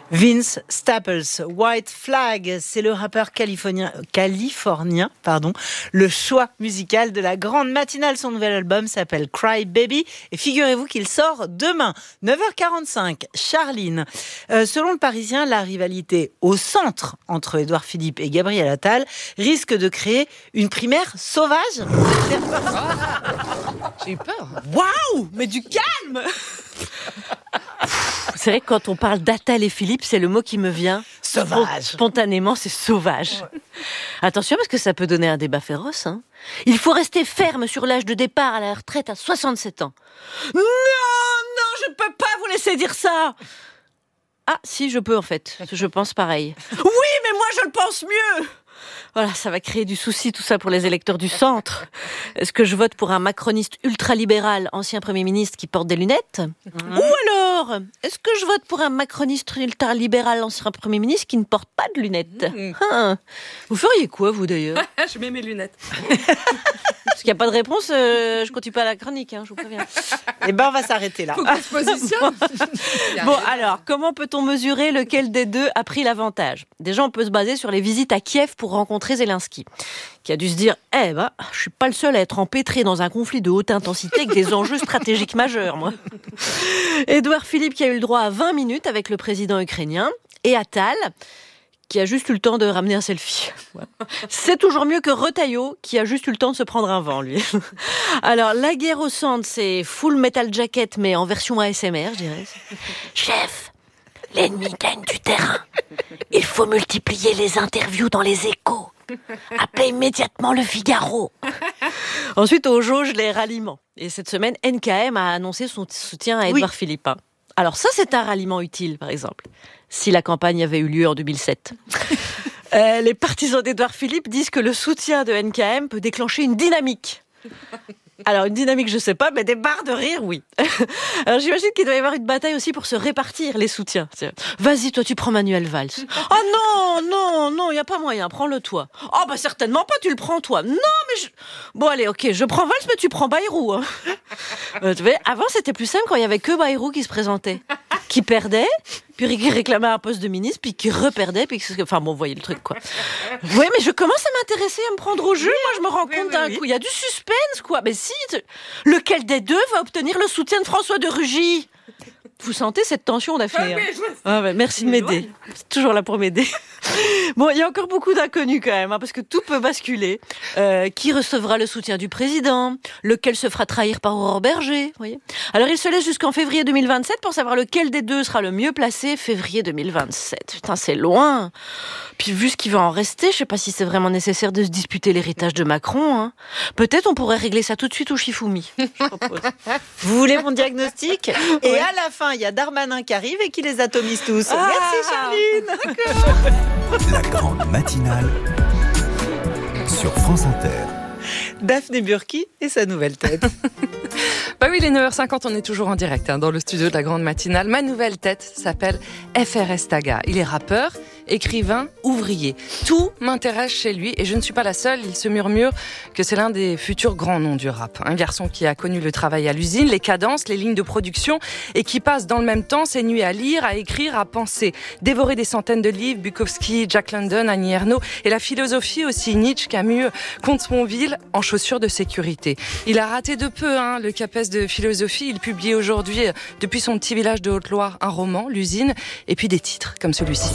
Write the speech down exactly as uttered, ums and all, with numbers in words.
Vince Staples, White Flag, c'est le rappeur californien, californien, pardon, le choix musical de la grande matinale. Son nouvel album s'appelle Cry Baby et figurez-vous qu'il sort demain, neuf heures quarante-cinq. Charline, euh, selon le Parisien, la rivalité au centre entre Édouard Philippe et Gabriel Attal risque de créer une primaire sauvage. J'ai eu peur. Waouh, mais du calme. C'est vrai que quand on parle d'Attal et Philippe, c'est le mot qui me vient. Sauvage. Spontanément, c'est sauvage. Ouais. Attention, parce que ça peut donner un débat féroce. Hein. Il faut rester ferme sur l'âge de départ à la retraite à soixante-sept ans. Non, non, je ne peux pas vous laisser dire ça. Ah, si, je peux en fait. Je pense pareil. Oui, mais moi, je le pense mieux. Voilà, ça va créer du souci tout ça pour les électeurs du centre. Est-ce que je vote pour un macroniste ultralibéral, ancien Premier ministre qui porte des lunettes ? Mmh. Ou alors, est-ce que je vote pour un macroniste ultralibéral, ancien Premier ministre qui ne porte pas de lunettes ? Mmh. ah. Vous feriez quoi, vous d'ailleurs ? Je mets mes lunettes. Parce qu'il n'y a pas de réponse, euh, je continue pas la chronique, hein, je vous préviens. Eh ben, on va s'arrêter là. Faut qu'on se positionne. Bon, alors, comment peut-on mesurer lequel des deux a pris l'avantage ? Déjà, on peut se baser sur les visites à Kiev pour rencontrer Zelensky, qui a dû se dire « Eh ben, je suis pas le seul à être empêtré dans un conflit de haute intensité avec des enjeux stratégiques majeurs, moi. » Édouard Philippe qui a eu le droit à vingt minutes avec le président ukrainien, et Attal, qui a juste eu le temps de ramener un selfie. Ouais. C'est toujours mieux que Retailleau, qui a juste eu le temps de se prendre un vent, lui. Alors, la guerre au centre, c'est Full Metal Jacket, mais en version A S M R, je dirais. Chef, l'ennemi gagne du terrain. Il faut multiplier les interviews dans les Échos. Appelez immédiatement le Figaro. Ensuite, aux jauges, les ralliements. Et cette semaine, N K M a annoncé son soutien à Édouard oui. Philippe. Alors ça, c'est un ralliement utile, par exemple, si la campagne avait eu lieu en deux mille sept. euh, les partisans d'Édouard Philippe disent que le soutien de N K M peut déclencher une dynamique. Alors, une dynamique, je sais pas, mais des barres de rire, oui. Alors, j'imagine qu'il doit y avoir une bataille aussi pour se répartir les soutiens. Vas-y, toi, tu prends Manuel Valls. Oh non, non, non, il n'y a pas moyen, prends-le toi. Oh, bah, certainement pas, tu le prends toi. Non, mais je... Bon, allez, ok, je prends Valls, mais tu prends Bayrou. Hein. euh, tu vois, avant, c'était plus simple quand il y avait que Bayrou qui se présentait. Qui perdait, puis qui réclamait un poste de ministre, puis qui reperdait, puis qui... enfin bon, vous voyez le truc, quoi. Oui, mais je commence à m'intéresser, à me prendre au jeu. Oui, moi, je me rends oui, compte oui, d'un oui. coup. Il y a du suspense, quoi. Mais si, lequel des deux va obtenir le soutien de François de Rugy ? Vous sentez cette tension, Daphné ? Ah, hein ah, ouais, merci de m'aider. C'est toujours là pour m'aider. Bon, il y a encore beaucoup d'inconnus quand même, hein, parce que tout peut basculer. Euh, qui recevra le soutien du président ? Lequel se fera trahir par Aurore Berger ? Vous voyez ? Alors, il se laisse jusqu'en février deux mille vingt-sept pour savoir lequel des deux sera le mieux placé. Février deux mille vingt-sept. Putain, c'est loin. Puis, vu ce qui va en rester, je sais pas si c'est vraiment nécessaire de se disputer l'héritage de Macron. Hein. Peut-être on pourrait régler ça tout de suite au Shifumi. Je propose. Vous voulez mon diagnostic ? Et ouais. À la fin, il y a Darmanin qui arrive et qui les atomise tous. Ah, merci Charline. La grande matinale sur France Inter. Daphné Burki et sa nouvelle tête. Bah oui, il est neuf heures cinquante, on est toujours en direct hein, dans le studio de la grande matinale. Ma nouvelle tête s'appelle F R S Taga. Il est rappeur, écrivain, ouvrier. Tout m'intéresse chez lui et je ne suis pas la seule. Il se murmure que c'est l'un des futurs grands noms du rap. Un garçon qui a connu le travail à l'usine, les cadences, les lignes de production et qui passe dans le même temps ses nuits à lire, à écrire, à penser. Dévorer des centaines de livres, Bukowski, Jack London, Annie Ernaux et la philosophie aussi, Nietzsche, Camus, Comte-Sponville en chaussures de sécurité. Il a raté de peu hein, le CAPES de philosophie. Il publie aujourd'hui, depuis son petit village de Haute-Loire, un roman, L'usine, et puis des titres comme celui-ci.